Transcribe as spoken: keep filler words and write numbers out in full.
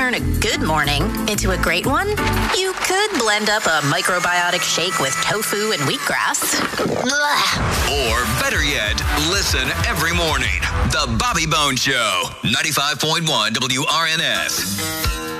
turn a good morning into a great one, you could blend up a microbiotic shake with tofu and wheatgrass. Blah. Or better yet, listen every morning. The Bobby Bones Show, ninety-five point one W R N S.